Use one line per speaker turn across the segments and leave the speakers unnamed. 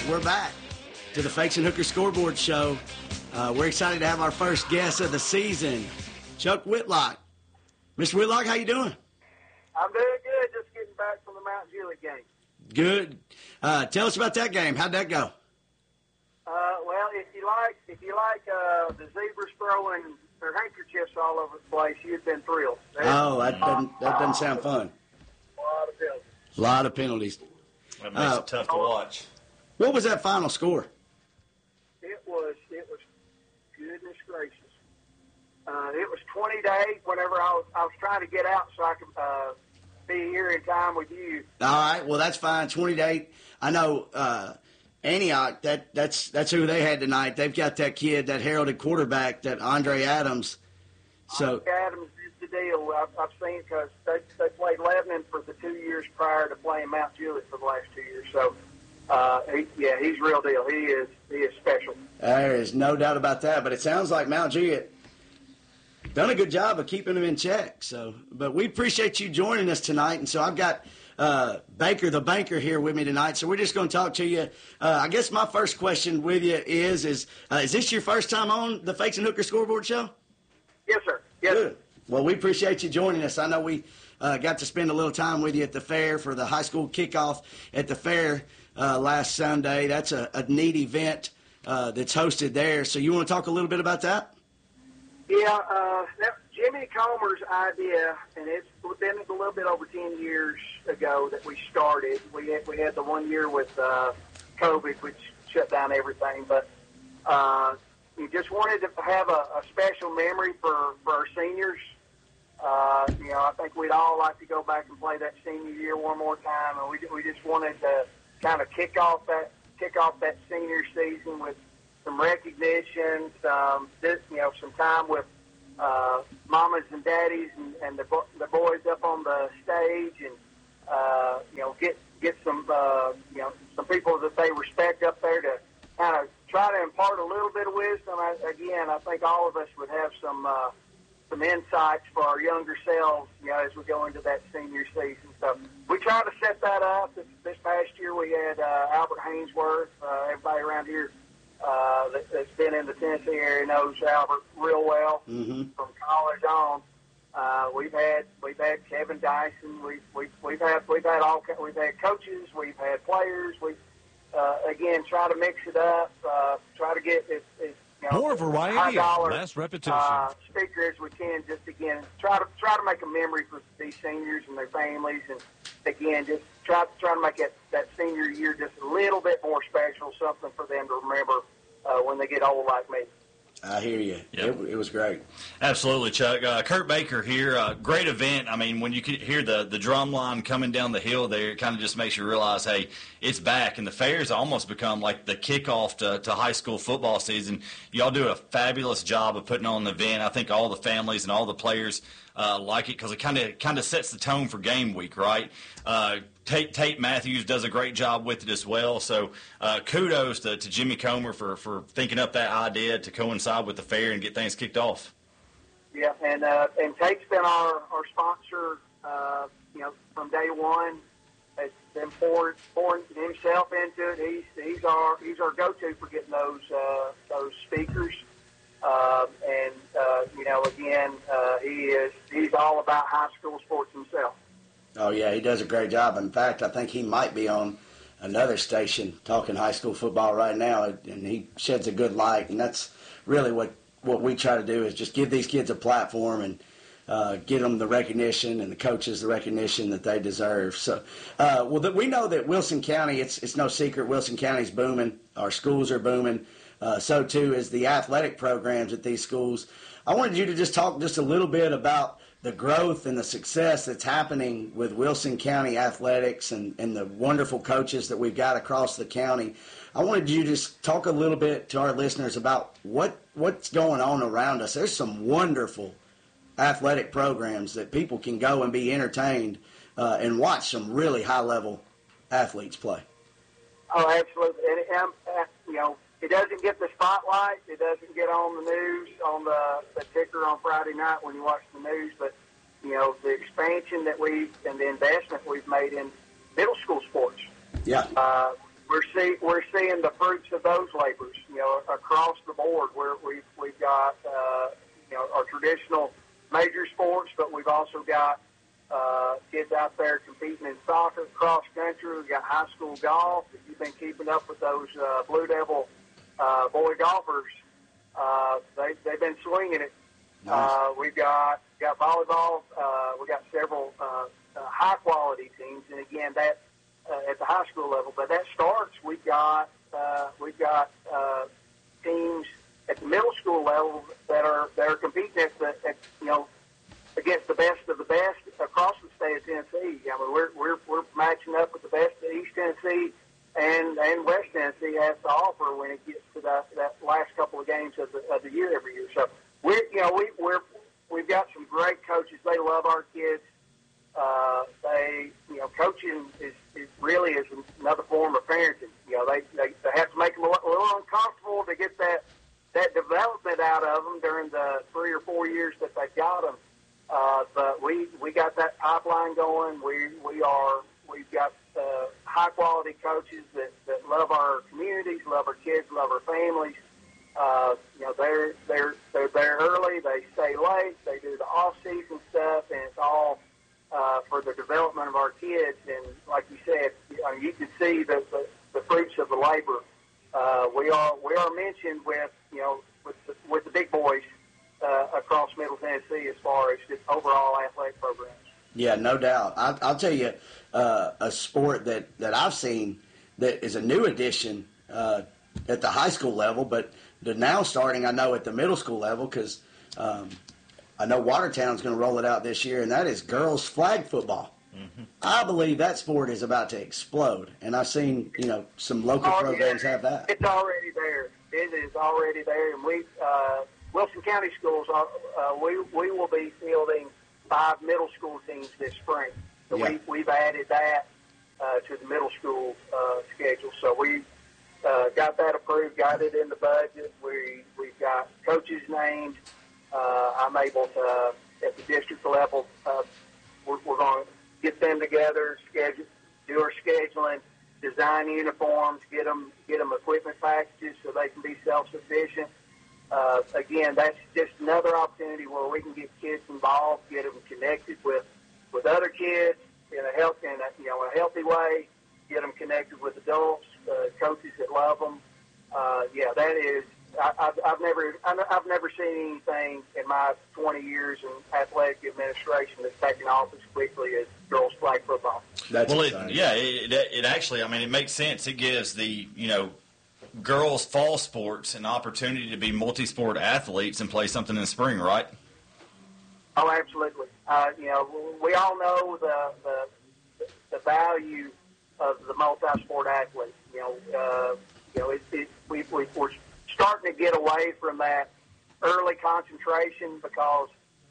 we're back to the Fakes and Hookers Scoreboard Show. We're excited to have our first guest of the season, Chuck Whitlock. Mr. Whitlock, how you doing?
I'm doing good. Just getting back from the Mount Juliet game.
Good. Tell us about that game. How'd that go?
Well, if you like the zebras throwing their handkerchiefs all over the place, you'd been thrilled.
That doesn't sound fun.
A lot of penalties.
A lot of penalties.
That makes it tough to watch.
What was that final score?
It was goodness gracious. It was 20-8 whenever I was trying to get out so I could be here in time with you.
All right, well, that's fine. 20-8. I know Antioch, that's who they had tonight. They've got that kid, that heralded quarterback, that Andre Adams. So
Andre Adams is the deal. I've seen because they played Lebanon for the 2 years prior to playing Mount Juliet for the last 2 years. So, he's real deal. He is special.
There is no doubt about that. But it sounds like Mount Juliet done a good job of keeping them in check. So, but we appreciate you joining us tonight. And so I've got Baker the Banker here with me tonight. So we're just going to talk to you. I guess my first question with you is this your first time on the Fakes and Hookers Scoreboard Show?
Yes, sir. Yes.
Good. Well, we appreciate you joining us. I know we got to spend a little time with you at the fair for the high school kickoff at the fair last Sunday. That's a neat event that's hosted there. So you want to talk a little bit about that?
Yeah, that's Jimmy Comer's idea, and it's been a little bit over 10 years ago that we started. We had the 1 year with COVID, which shut down everything, but we just wanted to have a special memory for our seniors. I think we'd all like to go back and play that senior year one more time, and we just wanted to kind of kick off that senior season with some recognition, some time with mamas and daddies and the boys up on the stage, and get some some people that they respect up there to kind of try to impart a little bit of wisdom. I think all of us would have some insights for our younger selves, as we go into that senior season. So we try to set that up. This past year we had Albert Hainsworth. Everybody around here that's been in the Tennessee area knows Albert real well from college on. We've had Kevin Dyson. We've had coaches. We've had players. We again try to mix it up. Try to get it.
More variety, less repetition.
Speaker as we can. Just again, try to make a memory for these seniors and their families, and again, just try to make that senior year just a little bit more special, something for them to remember when they get old like me.
I hear you. Yep. It was great.
Absolutely, Chuck. Kurt Baker here. Great event. I mean, when you could hear the drum line coming down the hill there, it kind of just makes you realize, hey, it's back. And the fair's almost become like the kickoff to high school football season. Y'all do a fabulous job of putting on the event. I think all the families and all the players like it because it kind of sets the tone for game week, right? Tate Matthews does a great job with it as well. So kudos to Jimmy Comer for thinking up that idea to coincide with the fair and get things kicked off.
Yeah, and Tate's been our sponsor, from day one. Has been pouring himself into it. He's our go-to for getting those speakers. He's all about high school sports himself.
Oh, yeah, he does a great job. In fact, I think he might be on another station talking high school football right now, and he sheds a good light. And that's really what we try to do is just give these kids a platform and get them the recognition and the coaches the recognition that they deserve. So, we know that Wilson County, it's no secret, Wilson County's booming. Our schools are booming. So, too, is the athletic programs at these schools. I wanted you to just talk just a little bit about the growth and the success that's happening with Wilson County athletics and the wonderful coaches that we've got across the county. I wanted you to just talk a little bit to our listeners about what's going on around us. There's some wonderful athletic programs that people can go and be entertained and watch some really high-level athletes play.
Oh, absolutely. And, it doesn't get the spotlight. It doesn't get on the news, on the ticker on Friday night when you watch the news. But, the expansion and the investment we've made in middle school sports.
Yeah.
we're seeing the fruits of those labors, across the board. Where we've got our traditional major sports, but we've also got kids out there competing in soccer, cross country. We've got high school golf. If you've been keeping up with those Blue Devil boy golfers, they've been swinging it.
Nice.
We've got volleyball. We've got several high quality teams, and again that at the high school level. But that starts. We've got teams at the middle school level that are competing against the best of the best across the state of Tennessee. I mean, we're matching up with the best that East Tennessee and West Tennessee has to offer when it gets to that last couple of games of the year every year. So we've got some great coaches. They love our kids. Coaching is really another form of parenting. They have to make them a little uncomfortable to get that development out of them during the 3 or 4 years that they've got them. But we got that pipeline going. We've got high quality coaches that love our communities, love our kids, love our families. They're there early. They stay late. They do the off season stuff, and it's all for the development of our kids. And like you said, you can see the fruits of the labor. We are mentioned with the big boys across Middle Tennessee as far as just overall athletic programs.
Yeah, no doubt. I'll tell you a sport that I've seen that is a new addition at the high school level, but they're now starting, I know, at the middle school level because I know Watertown's going to roll it out this year, and that is girls flag football. Mm-hmm. I believe that sport is about to explode, and I've seen some local programs have that.
It's already there. It is already there, and we Wilson County Schools we will be fielding 5 middle school teams this spring. So
yeah.
we've added that to the middle school schedule. So we got that approved, got it in the budget. We've got coaches named. I'm able to, at the district level, we're going to get them together, do our scheduling, design uniforms, get them equipment packages so they can be self-sufficient. Again, that's just another opportunity where we can get kids involved, get them connected with other kids in a healthy way, get them connected with adults, coaches that love them. That is. I've never seen anything in my 20 years in athletic administration that's taken off as quickly as girls flag football.
That's
it actually, it makes sense. It gives the girls fall sports an opportunity to be multi-sport athletes and play something in the spring, right?
Oh, absolutely. We all know the value of the multi-sport athlete. We're starting to get away from that early concentration because,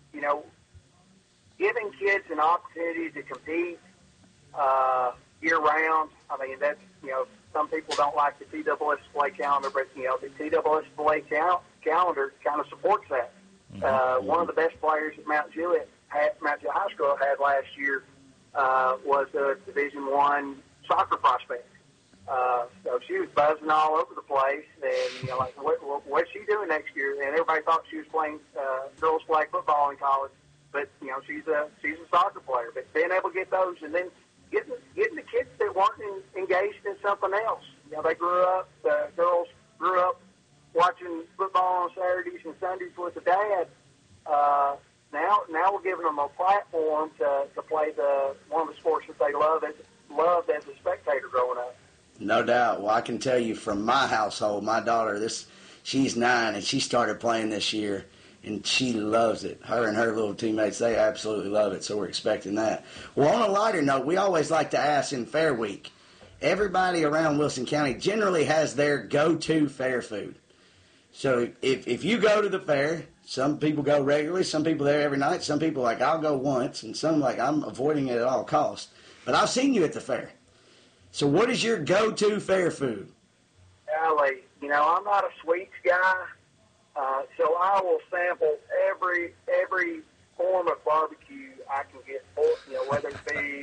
giving kids an opportunity to compete year-round, that's, some people don't like the TSSAA calendar, but, the TSSAA calendar kind of supports that. Mm-hmm. One of the best players that Mount Juliet High School had last year was a Division I soccer prospect. So she was buzzing all over the place, and what's she doing next year? And everybody thought she was playing girls flag football in college, but she's a soccer player. But being able to get those, and then getting the kids that weren't engaged in something else. They grew up. The girls grew up watching football on Saturdays and Sundays with the dad. Now we're giving them a platform to play one of the sports that they loved as a spectator growing up.
No doubt. Well, I can tell you from my household, my daughter, she's 9, and she started playing this year, and she loves it. Her and her little teammates, they absolutely love it, so we're expecting that. Well, on a lighter note, we always like to ask in Fair Week, everybody around Wilson County generally has their go-to fair food. So if you go to the fair, some people go regularly, some people there every night, some people like, I'll go once, and some like, I'm avoiding it at all costs. But I've seen you at the fair. So what is your go-to fair food?
Golly, I'm not a sweets guy, so I will sample every form of barbecue I can get, whether it be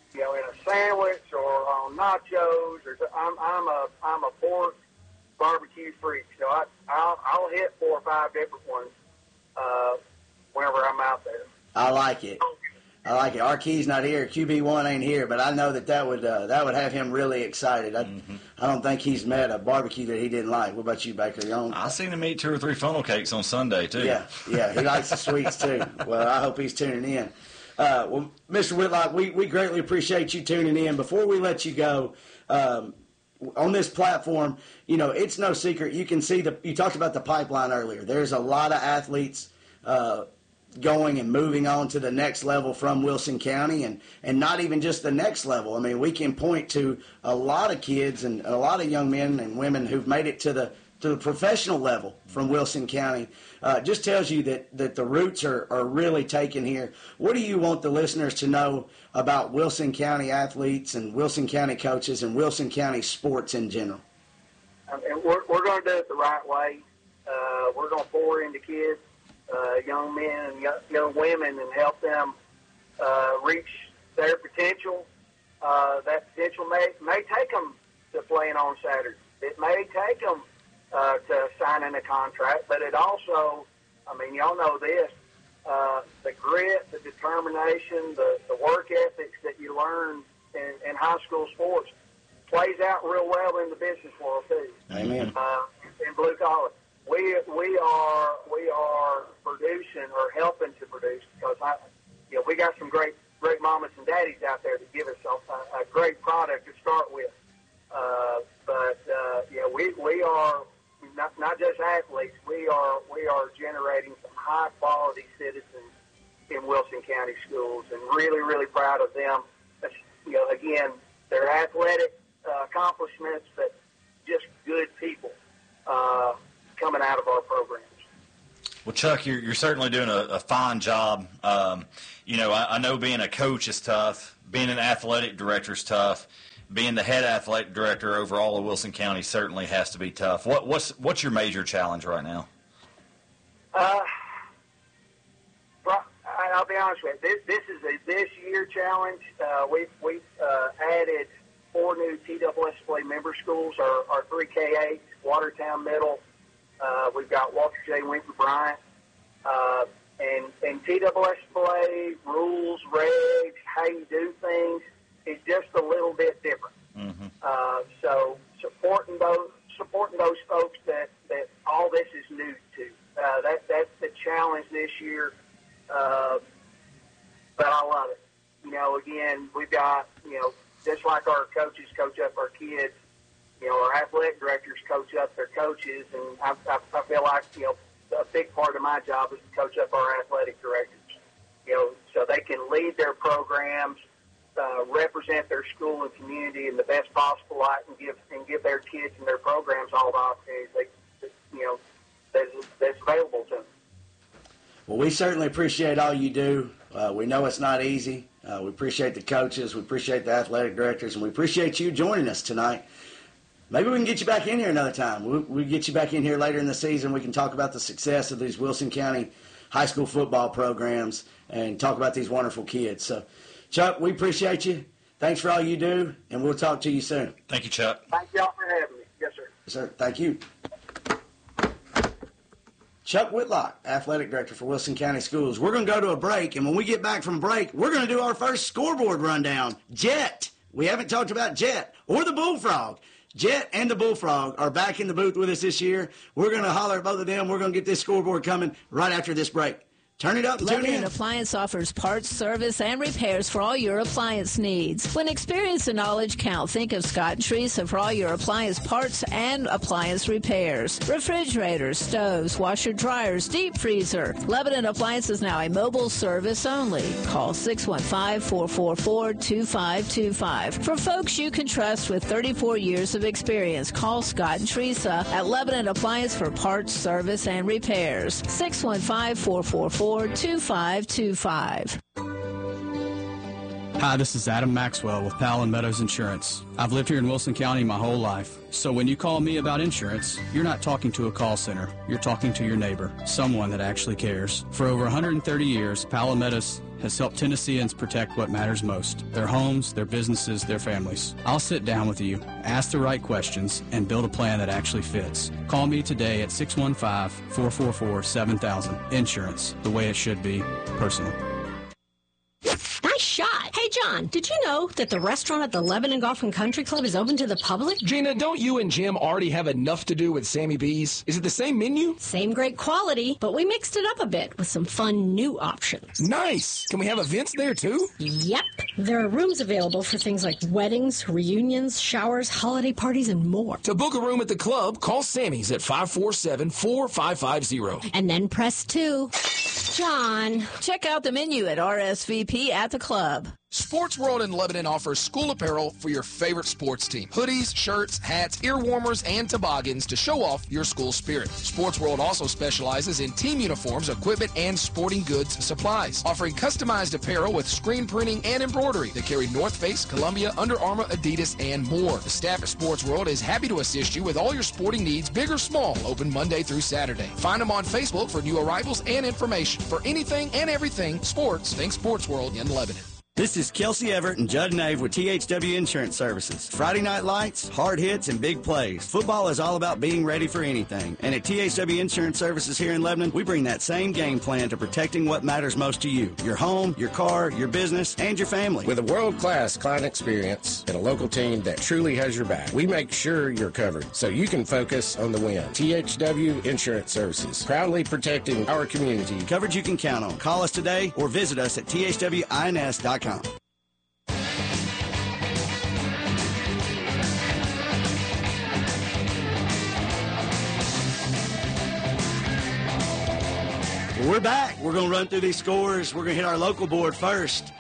in a sandwich or on nachos. I'm a pork barbecue freak, so I'll hit 4 or 5 different ones whenever I'm out there.
I like it. Our Key's not here. QB1 ain't here, but I know that would have him really excited. I don't think he's met a barbecue that he didn't like. What about you, Baker?
I seen him eat 2 or 3 funnel cakes on Sunday too.
Yeah, he likes the sweets too. Well, I hope he's tuning in. Well, Mr. Whitlock, we greatly appreciate you tuning in. Before we let you go, on this platform, it's no secret. You can see you talked about the pipeline earlier. There's a lot of athletes going and moving on to the next level from Wilson County, and not even just the next level. I mean, we can point to a lot of kids and a lot of young men and women who've made it to the professional level from Wilson County. Just tells you that the roots are really taken here. What do you want the listeners to know about Wilson County athletes and Wilson County coaches and Wilson County sports in general?
And we're going to do it the right way. We're going to pour into kids, young men and young women, and help them reach their potential. That potential may take them to playing on Saturday. It may take them to signing a contract, but it also, y'all know this, the grit, the determination, the work ethics that you learn in high school sports plays out real well in the business world too.
Amen.
In blue collar. We are producing or helping to produce, because we got some great mamas and daddies out there that give us a great product to start with. We are not just athletes. We are generating some high quality citizens in Wilson County schools, and really, really proud of them. Again, their athletic accomplishments, but just good people coming out of our programs.
Well, Chuck, you're certainly doing a fine job. I know being a coach is tough. Being an athletic director is tough. Being the head athletic director over all of Wilson County certainly has to be tough. What's your major challenge right now?
I'll be honest with you. This is a this year challenge. We've added 4 new TSSAA member schools. Our 3K8, Watertown Middle. We've got Walter J. Winter Bryant. And TSSAA rules, regs, how you do things is just a little bit different. Mm-hmm. So supporting those folks that all this is new to. That's the challenge this year. But I love it. Again, we've got, just like our coaches coach up our kids, our athletic directors coach up their coaches, and I feel like, a big part of my job is to coach up our athletic directors, so they can lead their programs, represent their school and community in the best possible light, and give their kids and their programs all the opportunities that's available to them.
Well, we certainly appreciate all you do. We know it's not easy. We appreciate the coaches. We appreciate the athletic directors, and we appreciate you joining us tonight. Maybe we can get you back in here another time. We'll get you back in here later in the season. We can talk about the success of these Wilson County high school football programs and talk about these wonderful kids. So, Chuck, we appreciate you. Thanks for all you do, and we'll talk to you soon.
Thank you, Chuck.
Thank y'all for having me. Yes, sir.
Yes, sir. Thank you. Chuck Whitlock, Athletic Director for Wilson County Schools. We're going to go to a break, and when we get back from break, we're going to do our first scoreboard rundown. Jet. We haven't talked about Jet or the Bullfrog. Jet and the Bullfrog are back in the booth with us this year. We're going to holler at both of them. We're going to get this scoreboard coming right after this break. Turn it up and tune in.
Lebanon Appliance offers parts, service, and repairs for all your appliance needs. When experience and knowledge count, think of Scott and Teresa for all your appliance parts and appliance repairs. Refrigerators, stoves, washer dryers, deep freezer. Lebanon Appliance is now a mobile service only. Call 615-444-2525. For folks you can trust with 34 years of experience, call Scott and Teresa at Lebanon Appliance for parts, service, and repairs. 615-444-2525.
Hi, this is Adam Maxwell with Powell & Meadows Insurance. I've lived here in Wilson County my whole life. So when you call me about insurance, you're not talking to a call center. You're talking to your neighbor, someone that actually cares. For over 130 years, Powell & Meadows has helped Tennesseans protect what matters most, their homes, their businesses, their families. I'll sit down with you, ask the right questions, and build a plan that actually fits. Call me today at 615-444-7000. Insurance, the way it should be, personal.
Nice shot. Hey, John, did you know that the restaurant at the Lebanon Golf and Country Club is open to the public?
Gina, don't you and Jim already have enough to do with Sammy B's? Is it the same menu?
Same great quality, but we mixed it up a bit with some fun new options.
Nice. Can we have events there, too?
Yep. There are rooms available for things like weddings, reunions, showers, holiday parties, and more.
To book a room at the club, call Sammy's at 547-4550.
And then press 2. John.
Check out the menu at RSVP at the club.
Sports World in Lebanon offers school apparel for your favorite sports team. Hoodies, shirts, hats, ear warmers, and toboggans to show off your school spirit. Sports World also specializes in team uniforms, equipment, and sporting goods supplies, offering customized apparel with screen printing and embroidery that carry North Face, Columbia, Under Armour, Adidas, and more. The staff at Sports World is happy to assist you with all your sporting needs, big or small, open Monday through Saturday. Find them on Facebook for new arrivals and information. For anything and everything sports, think Sports World in Lebanon.
This is Kelsey Everett and Judd Nave with THW Insurance Services. Friday night lights, hard hits, and big plays. Football is all about being ready for anything. And at THW Insurance Services here in Lebanon, we bring that same game plan to protecting what matters most to you. Your home, your car, your business, and your family.
With a world-class client experience and a local team that truly has your back, we make sure you're covered so you can focus on the win. THW Insurance Services, proudly protecting our community.
Coverage you can count on. Call us today or visit us at thwins.com. We're back. We're going to run through these scores. We're going to hit our local board first.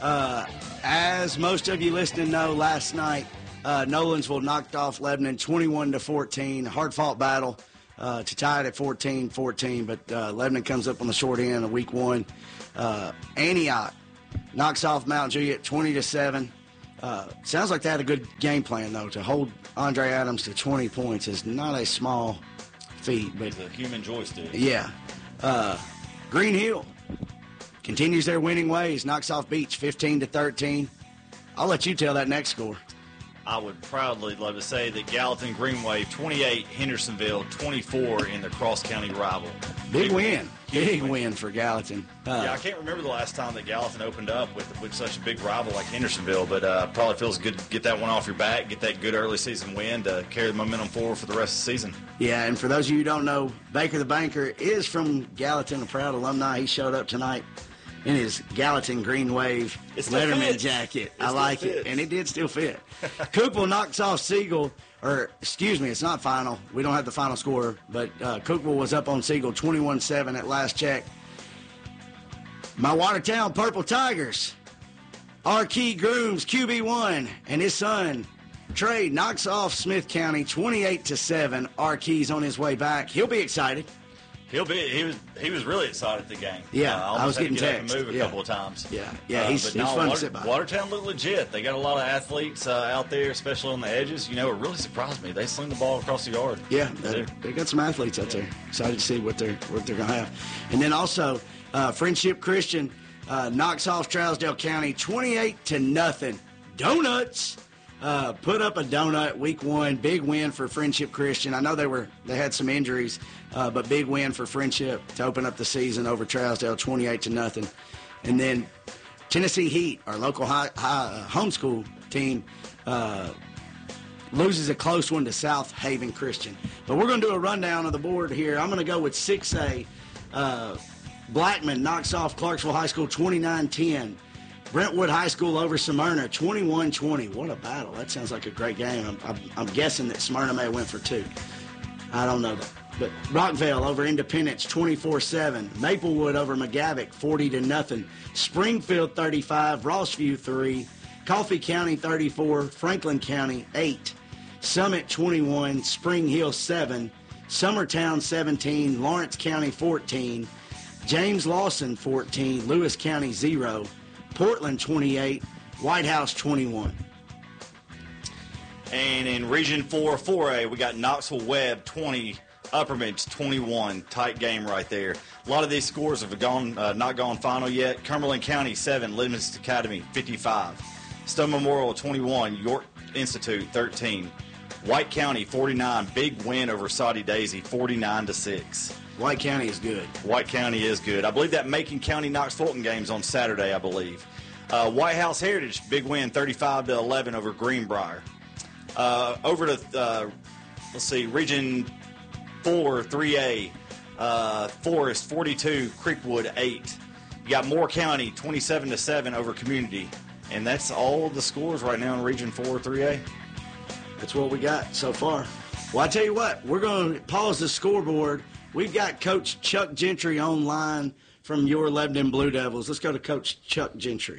As most of you listening know, last night, Nolensville knocked off Lebanon 21-14. Hard-fought battle to tie it at 14-14, but Lebanon comes up on the short end of week one. Antioch knocks off Mount Juliet 20-7. Sounds like they had a good game plan, though. To hold Andre Adams to 20 points is not a small feat. But
it's a human joystick.
Yeah. Green Hill continues their winning ways, knocks off Beach 15-13. I'll let you tell that next score.
I would proudly love to say that Gallatin Green Wave 28, Hendersonville 24 in the cross-county rival.
Big win. Big win for Gallatin.
Yeah, I can't remember the last time that Gallatin opened up with such a big rival like Hendersonville, but probably feels good to get that one off your back, get that good early season win to carry the momentum forward for the rest of the season.
Yeah, and for those of you who don't know, Baker the Banker is from Gallatin, a proud alumni. He showed up tonight in his Gallatin Green Wave Letterman jacket. I like it, and it did still fit. Cookville knocks off Siegel, or excuse me, it's not final. We don't have the final score, but Cookville was up on Siegel 21-7 at last check. My Watertown Purple Tigers, R-Key Grooms QB1 and his son Trey knocks off Smith County 28-7. R-Key's on his way back. He'll be excited.
He was really excited at the game.
Yeah, I was getting text.
Move a couple of times.
Yeah, he's fun to sit by.
Watertown looked legit. They got a lot of athletes out there, especially on the edges. You know, it really surprised me. They sling the ball across the yard.
Yeah, they got some athletes out there. Excited to see what they're going to have. And then also, Friendship Christian knocks off Trousdale County 28-0. Donuts. Put up a donut week one. Big win for Friendship Christian. I know they had some injuries, but big win for Friendship to open up the season over Trousdale 28-0. And then Tennessee Heat, our local homeschool team, loses a close one to South Haven Christian. But we're going to do a rundown of the board here. I'm going to go with 6A. Blackman knocks off Clarksville High School 29-10. Brentwood High School over Smyrna, 21-20. What a battle. That sounds like a great game. I'm guessing that Smyrna may have went for 2. I don't know that. But Rockvale over Independence, 24-7. Maplewood over McGavock, 40-0. Springfield, 35. Rossview, 3. Coffee County, 34. Franklin County, 8. Summit, 21. Spring Hill, 7. Summertown, 17. Lawrence County, 14. James Lawson, 14. Lewis County, 0. Portland 28, White House 21.
And in Region 4, 4A, we got Knoxville Webb 20, Upperman's 21. Tight game right there. A lot of these scores have not gone final yet. Cumberland County 7. Livingston Academy 55. Stone Memorial 21. York Institute 13. White County 49. Big win over Soddy Daisy 49-6.
White County is good.
White County is good. I believe that Macon County Knox Fulton game's on Saturday, I believe. White House Heritage, big win 35-11 over Greenbrier. Over to, Region 4, 3A. Forest 42, Creekwood 8. You got Moore County 27-7 over Community. And that's all the scores right now in Region 4, 3A.
That's what we got so far. Well, I tell you what, we're going to pause the scoreboard. We've got Coach Chuck Gentry online from your Lebanon Blue Devils. Let's go to Coach Chuck Gentry.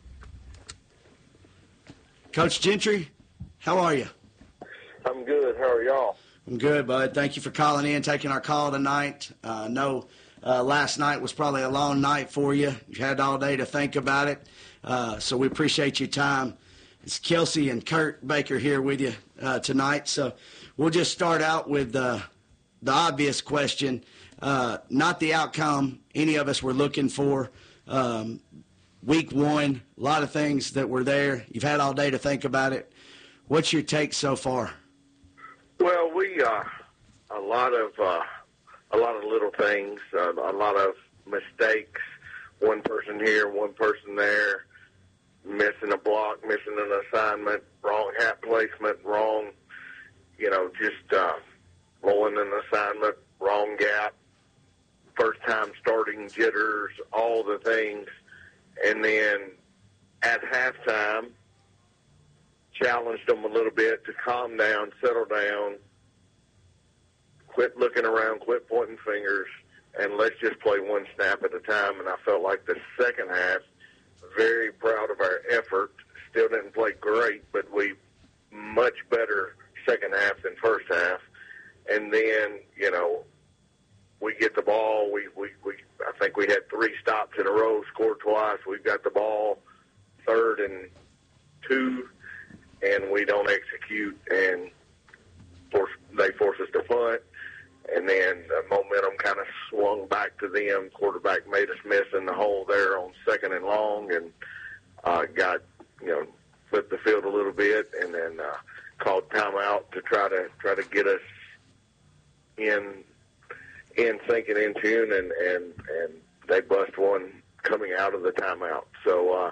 Coach Gentry, how are you?
I'm good. How are y'all?
I'm good, bud. Thank you for calling in, taking our call tonight. I know last night was probably a long night for you. You had all day to think about it, so we appreciate your time. It's Kelsey and Kurt Baker here with you tonight, so we'll just start out with the obvious question, not the outcome any of us were looking for. Week 1, a lot of things that were there. You've had all day to think about it. What's your take so far?
Well, we a lot of little things, a lot of mistakes. One person here, one person there, missing a block, missing an assignment, wrong hat placement, wrong, just blowing an assignment, wrong gap, first time starting jitters, all the things. And then at halftime, challenged them a little bit to calm down, settle down, quit looking around, quit pointing fingers, and let's just play one snap at a time. And I felt like the second half, very proud of our effort. Still didn't play great, but we much better second half than first half. And then, we get the ball. I think we had 3 stops in a row, scored twice. We've got the ball 3rd and 2, and we don't execute, and they force us to punt. And then the momentum kind of swung back to them. Quarterback made us miss in the hole there on 2nd and long, and got flipped the field a little bit, and then called timeout to try to get us in sync and in tune, and they bust one coming out of the timeout. So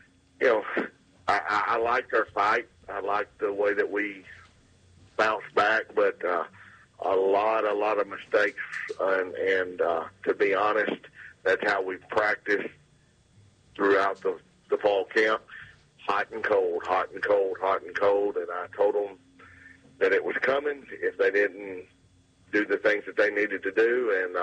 I liked our fight. I liked the way that we bounced back, but a lot of mistakes, and to be honest, that's how we practiced throughout the fall camp. Hot and cold, hot and cold, hot and cold, and I told them that it was coming if they didn't do the things that they needed to do, and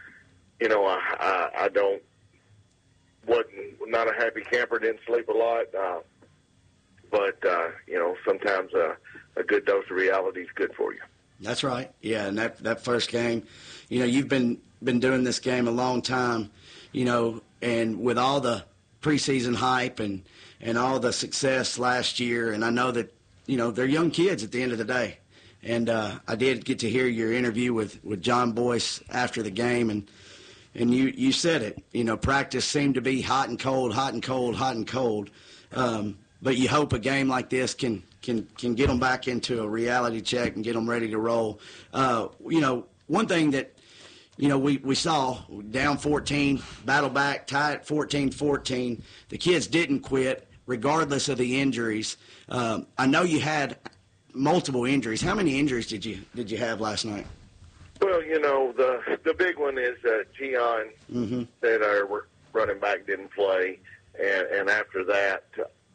I wasn't not a happy camper, didn't sleep a lot, but sometimes a good dose of reality is good for you.
That's right. Yeah, and that first game, you've been doing this game a long time, and with all the preseason hype and all the success last year, and I know that, they're young kids at the end of the day. And I did get to hear your interview with John Boyce after the game, and you said it. Practice seemed to be hot and cold, hot and cold, hot and cold. But you hope a game like this can get them back into a reality check and get them ready to roll. One thing that we saw, down 14, battle back, tie at 14-14. The kids didn't quit regardless of the injuries. I know you had multiple injuries. How many injuries did you have last night?
Well, the big one is Gian, that our running back didn't play, and after that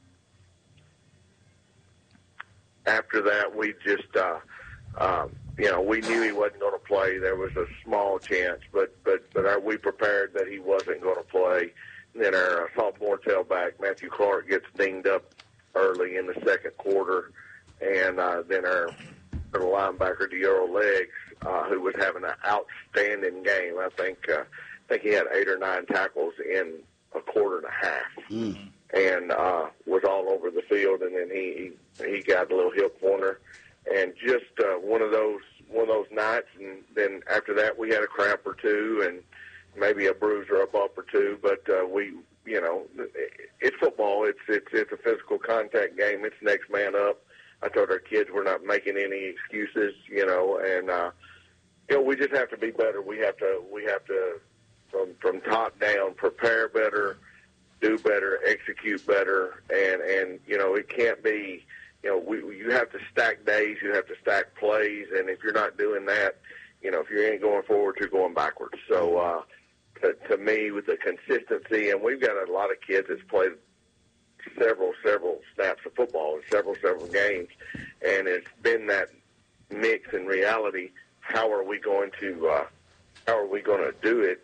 we just we knew he wasn't going to play. There was a small chance, but we prepared that he wasn't going to play. And then our sophomore tailback Matthew Clark gets dinged up early in the second quarter. And then our linebacker, Dioro Legs, who was having an outstanding game. I think he had 8 or 9 tackles in a quarter and a half, and was all over the field. And then he got a little hip corner, and just one of those nights. And then after that, we had a cramp or two and maybe a bruise or a bump or two. But it's football. It's a physical contact game. It's next man up. I told our kids we're not making any excuses, and we just have to be better. We have to from top down prepare better, do better, execute better, and it can't be. You have to stack days, you have to stack plays, and if you're not doing that, if you ain't going forward, you're going backwards. So, to me, with the consistency, and we've got a lot of kids that's played several snaps of football in several games, and it's been that mix in reality. How are we going to do it?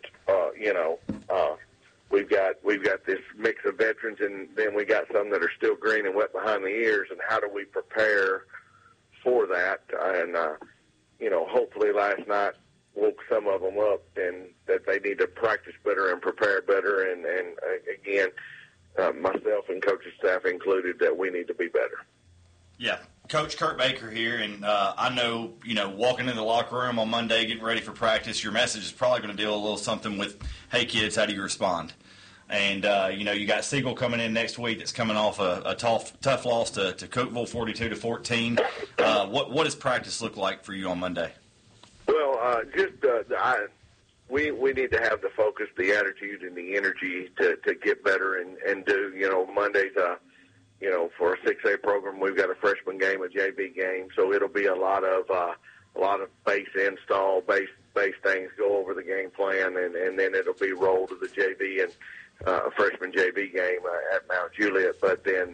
We've got this mix of veterans, and then we got some that are still green and wet behind the ears. And how do we prepare for that? And hopefully last night woke some of them up, and that they need to practice better and prepare better. And again, myself and coaching staff included, that we need to be better.
Yeah. Coach Kurt Baker here, and I know, walking in the locker room on Monday, getting ready for practice, your message is probably going to deal a little something with, hey, kids, how do you respond? And, you got Siegel coming in next week that's coming off a tough loss to Cookeville, 42-14. What does practice look like for you on Monday?
Well, we need to have the focus, the attitude, and the energy to get better and do. Monday's for a 6A program, we've got a freshman game, a JV game, so it'll be a lot of base install, base things, go over the game plan, and then it'll be rolled to the JV and a freshman JV game at Mount Juliet. But then,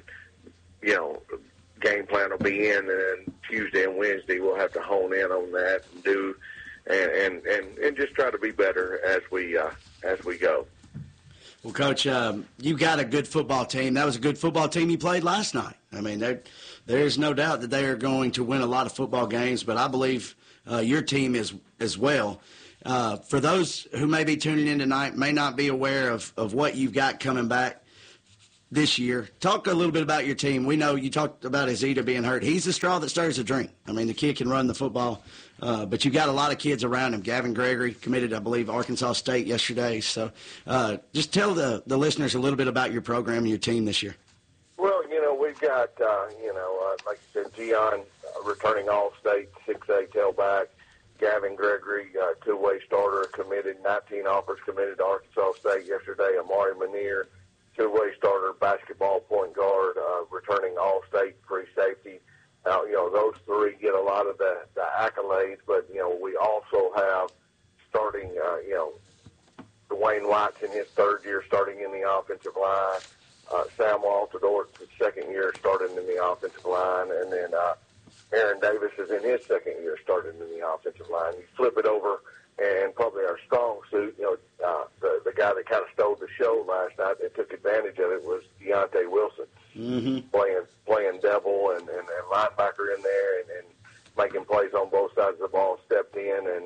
game plan will be in, and then Tuesday and Wednesday we'll have to hone in on that and do and just try to be better as we go.
Well, Coach, you got a good football team. That was a good football team you played last night. I mean, there's no doubt that they are going to win a lot of football games, but I believe your team is as well. For those who may be tuning in tonight, may not be aware of what you've got coming back this year, talk a little bit about your team. We know you talked about Azita being hurt. He's the straw that stirs the drink. I mean, the kid can run the football, but you've got a lot of kids around him. Gavin Gregory committed, I believe, Arkansas State yesterday. So just tell the listeners a little bit about your program and your team this year.
Well, we've got, like you said, Gian, returning All-State, 6A tailback. Gavin Gregory, two-way starter, committed, 19 offers committed to Arkansas State yesterday. Amari Manier, two-way starter, basketball point guard, returning All-State, free safety. Now, those three get a lot of the accolades, but, we also have starting, Dwayne White's in his third year starting in the offensive line. Sam Walterdorf's his second year starting in the offensive line. And then Aaron Davis is in his second year starting in the offensive line. You flip it over, and probably our strong suit, the guy that kind of stole the show last night that took advantage of it was Deontay Wilson, playing devil and linebacker in there and making plays on both sides of the ball, stepped in. And,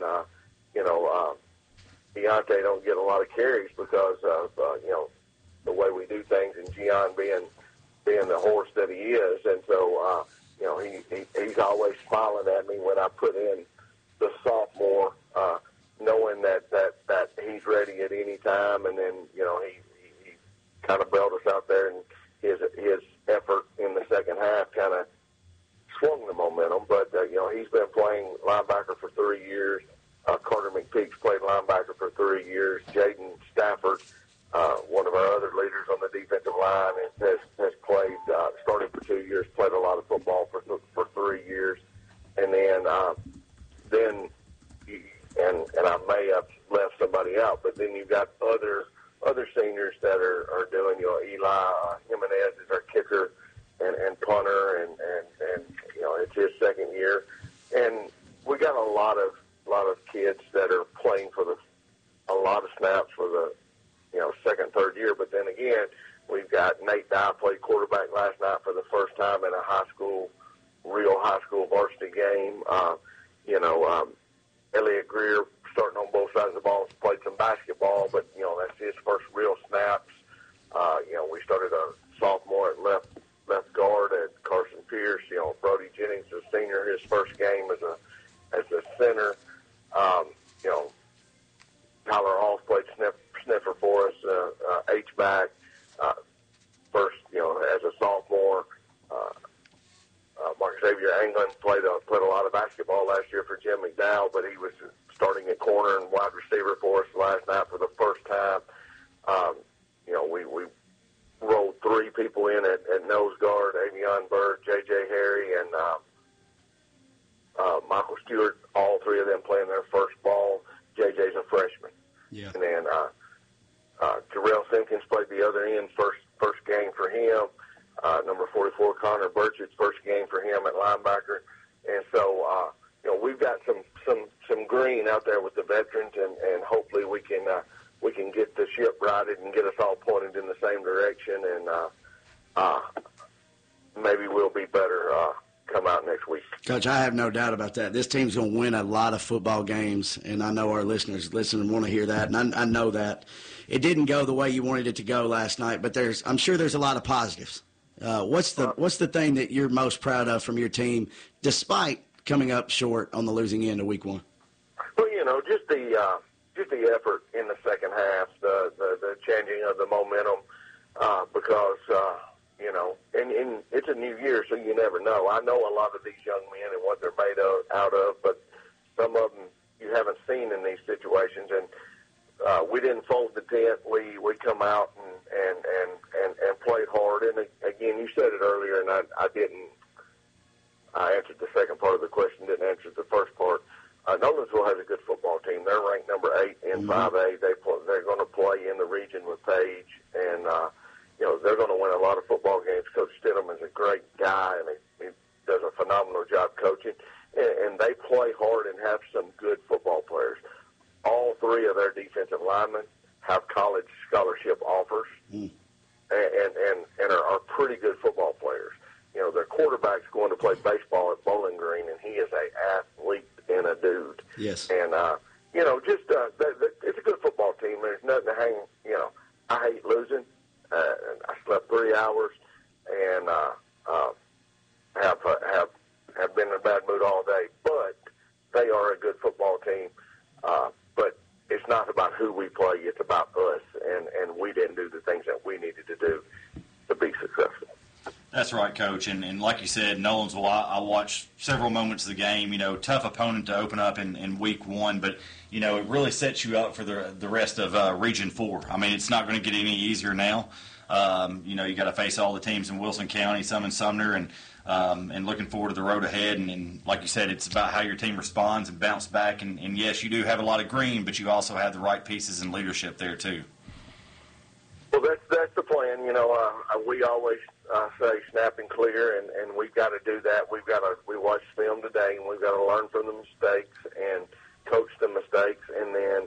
Deontay don't get a lot of carries because of, the way we do things, and Gian being the horse that he is. And so, he's always smiling at me when I put in the sophomore, knowing that he's ready at any time. And then, he kind of bailed us out there, and his effort in the second half kind of swung the momentum. But, he's been playing linebacker for 3 years. Carter McPeak's played linebacker for 3 years. Jaden Stafford, one of our other leaders on the defensive line, has played, started for 2 years, played a lot of football for 3 years. And then I may have left somebody out, but then you've got other seniors that are doing, Eli Jimenez is our kicker and punter, and it's his second year. And we got a lot of kids that are playing for a lot of snaps for the, second, third year. But then again, we've got Nate Dye played quarterback last night for the first time in a real high school varsity game. Elliot Greer starting on both sides of the ball, played some basketball, but, that's his first real snaps. We started a sophomore at left guard at Carson Pierce. Brody Jennings, a senior, his first game as a center. for us, H-back, first, as a sophomore. Mark Xavier Anglin played a lot of basketball last year for Jim McDowell, but he was starting at corner and wide receiver for us last night for the first time. We rolled three people in at nose guard, Avion Bird, J.J. Harry, and Michael Stewart, all three of them playing their first ball. J.J.'s a freshman.
Yeah.
And then Terrell Simpkins played the other end, first game for him. Number 44, Connor Burchett's first game for him at linebacker. And so, we've got some green out there with the veterans, and hopefully we can get the ship righted and get us all pointed in the same direction, and maybe we'll be better come out next week.
Coach, I have no doubt about that. This team's going to win a lot of football games, and I know our listeners listen and want to hear that, and I know that. It didn't go the way you wanted it to go last night, but I'm sure there's a lot of positives. What's the thing that you're most proud of from your team, despite coming up short on the losing end of week one?
Well, just the effort in the second half, the changing of the momentum, because and it's a new year, so you never know. I know a lot of these young men and what they're made out of, but some of them you haven't seen in these situations, and we didn't fold the tent. We come out and played hard. And again, you said it earlier, and I didn't. I answered the second part of the question, didn't answer the first part. Nolensville has a good football team. They're ranked number 8 in 5A. They're going to play in the region with Page, and they're going to win a lot of football games. Coach Stidham is a great guy, and he does a phenomenal job coaching. And they play hard and have some good football players. All three of their defensive linemen have college scholarship offers, and are pretty good football players. Their quarterback's going to play baseball at Bowling Green, and he is an athlete and a dude.
Yes.
And, it's a good football team. There's nothing to hang, I hate losing. I slept 3 hours and have been in a bad mood all day. But they are a good football team. But it's not about who we play. It's about us. And we didn't do the things that we needed to do to be successful.
That's right, Coach. And like you said, Nolensville, I watched several moments of the game. Tough opponent to open up in week one, but, it really sets you up for the rest of Region 4. I mean, it's not going to get any easier now. You got to face all the teams in Wilson County, some in Sumner, and looking forward to the road ahead. And like you said, it's about how your team responds and bounce back. And yes, you do have a lot of green, but you also have the right pieces and leadership there, too.
Well, that's the plan. We always say snap and clear, and we've got to do that. We watched film today, and we've got to learn from the mistakes and coach the mistakes, and then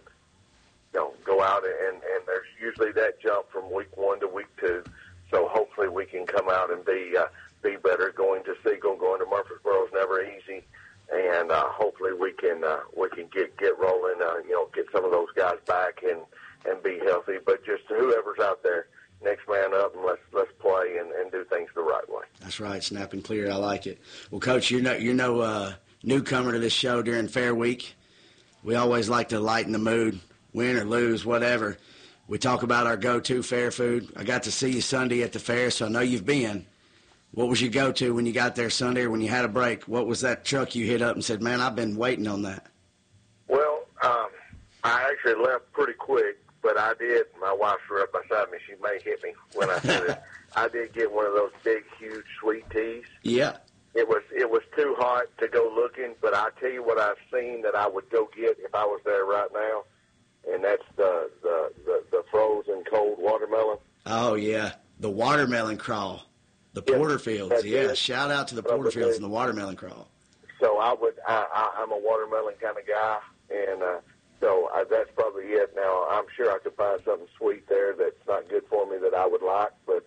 go out and there's usually that jump from week 1 to week 2. So hopefully we can come out and be better. Going to Siegel, going to Murfreesboro is never easy, and hopefully we can get rolling. Get some of those guys back and be healthy. But just whoever's out there, next man up, and let's play and do things the right way.
That's right, snap and clear. I like it. Well, Coach, you're no newcomer to this show during Fair Week. We always like to lighten the mood, win or lose, whatever. We talk about our go-to fair food. I got to see you Sunday at the fair, so I know you've been. What was your go-to when you got there Sunday or when you had a break? What was that truck you hit up and said, man, I've been waiting on that?
Well, I actually left pretty quick, but I did. My wife's right beside me. She may hit me when I said it. I did get one of those big, huge sweet teas.
Yeah.
It was too hot to go looking, but I tell you what I've seen that I would go get if I was there right now, and that's the frozen cold watermelon.
Oh yeah, the watermelon crawl, the Porterfields. Yeah, shout out to the Porterfields and the watermelon crawl.
So I'm a watermelon kind of guy, and so that's probably it. Now I'm sure I could find something sweet there that's not good for me that I would like, but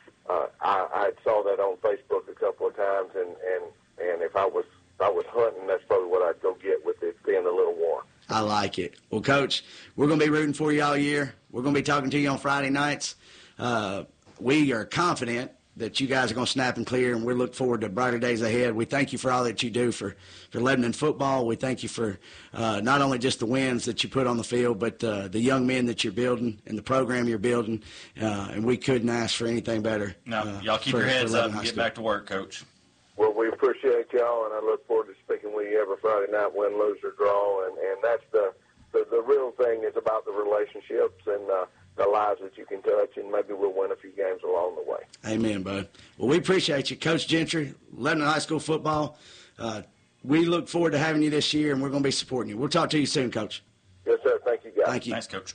I saw that on Facebook a couple of times, and if I was hunting, that's probably what I'd go get with it being a little warm.
I like it. Well, Coach, we're going to be rooting for you all year. We're going to be talking to you on Friday nights. We are confident that you guys are going to snap and clear, and we look forward to brighter days ahead. We thank you for all that you do for Lebanon football. We thank you for not only just the wins that you put on the field, but the young men that you're building and the program you're building, and we couldn't ask for anything better.
No, y'all keep your heads up and get back to work, Coach.
Well, we appreciate y'all, and I look forward to speaking with you every Friday night, win, lose, or draw, and that's the real thing is about the relationships and the lives that you can touch, and maybe we'll win a few games along the way.
Amen, bud. Well, we appreciate you. Coach Gentry, Lebanon High School football, we look forward to having you this year, and we're going to be supporting you. We'll talk to you soon, Coach.
Yes, sir. Thank you, guys.
Thank you.
Thanks, Coach.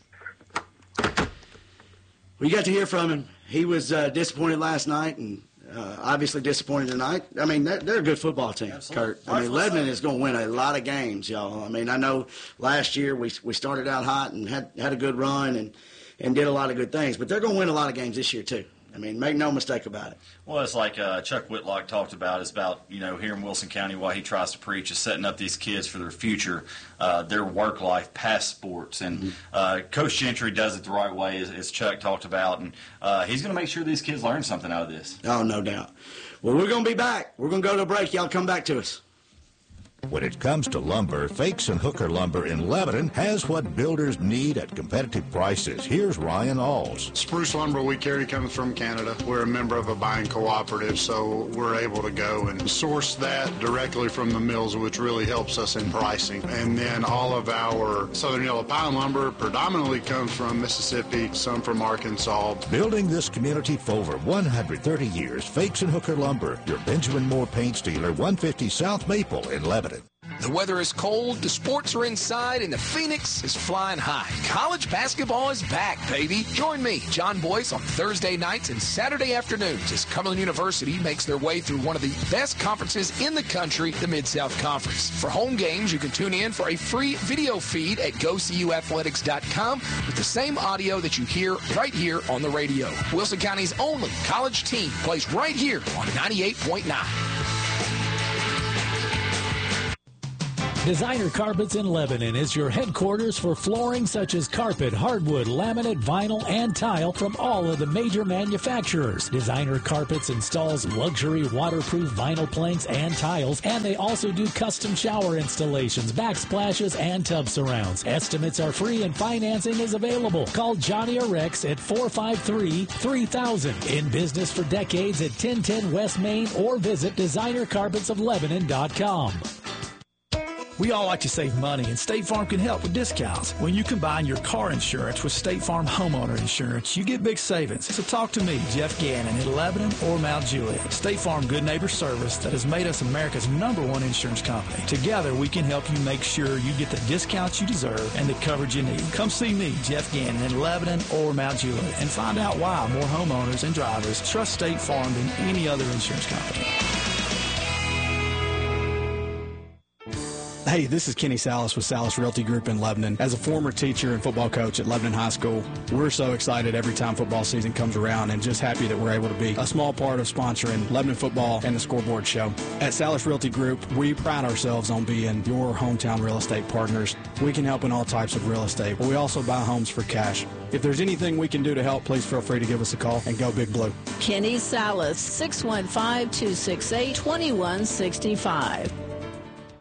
We got to hear from him. He was disappointed last night, and obviously disappointed tonight. I mean, they're a good football team, Absolutely. Kurt. I mean, Lebanon is going to win a lot of games, y'all. I mean, I know last year we started out hot and had a good run and did a lot of good things, but they're going to win a lot of games this year too. I mean, make no mistake about it.
Well, it's like Chuck Whitlock talked about. It's about, here in Wilson County, what he tries to preach is setting up these kids for their future, their work life past sports. And Coach Gentry does it the right way, as Chuck talked about. And he's going to make sure these kids learn something out of this.
Oh, no doubt. Well, we're going to be back. We're going to go to a break. Y'all come back to us.
When it comes to lumber, Fakes and Hooker Lumber in Lebanon has what builders need at competitive prices. Here's Ryan Alls.
Spruce lumber we carry comes from Canada. We're a member of a buying cooperative, so we're able to go and source that directly from the mills, which really helps us in pricing. And then all of our southern yellow pine lumber predominantly comes from Mississippi, some from Arkansas.
Building this community for over 130 years, Fakes and Hooker Lumber, your Benjamin Moore paint dealer, 150 South Maple in Lebanon.
The weather is cold, the sports are inside, and the Phoenix is flying high. College basketball is back, baby. Join me, John Boyce, on Thursday nights and Saturday afternoons as Cumberland University makes their way through one of the best conferences in the country, the Mid-South Conference. For home games, you can tune in for a free video feed at GoCUathletics.com with the same audio that you hear right here on the radio. Wilson County's only college team plays right here on 98.9.
Designer Carpets in Lebanon is your headquarters for flooring such as carpet, hardwood, laminate, vinyl, and tile from all of the major manufacturers. Designer Carpets installs luxury waterproof vinyl planks and tiles, and they also do custom shower installations, backsplashes, and tub surrounds. Estimates are free and financing is available. Call Johnny or Rex at 453-3000. In business for decades at 1010 West Main, or visit designercarpetsoflebanon.com.
We all like to save money, and State Farm can help with discounts. When you combine your car insurance with State Farm homeowner insurance, you get big savings. So talk to me, Jeff Gannon, in Lebanon or Mount Juliet. State Farm Good Neighbor Service that has made us America's #1 insurance company. Together, we can help you make sure you get the discounts you deserve and the coverage you need. Come see me, Jeff Gannon, in Lebanon or Mount Juliet, and find out why more homeowners and drivers trust State Farm than any other insurance company.
Hey, this is Kenny Salas with Salas Realty Group in Lebanon. As a former teacher and football coach at Lebanon High School, we're so excited every time football season comes around and just happy that we're able to be a small part of sponsoring Lebanon football and the Scoreboard Show. At Salas Realty Group, we pride ourselves on being your hometown real estate partners. We can help in all types of real estate, but we also buy homes for cash. If there's anything we can do to help, please feel free to give us a call, and go Big Blue.
Kenny Salas, 615-268-2165.